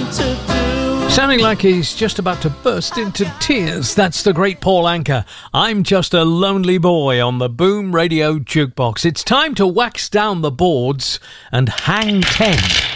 Sounding like he's just about to burst into tears. That's the great Paul Anka. I'm just a lonely boy on the Boom Radio Jukebox. It's time to wax down the boards and hang 10.